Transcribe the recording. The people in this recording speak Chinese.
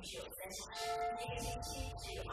只有3小时，每个星期只有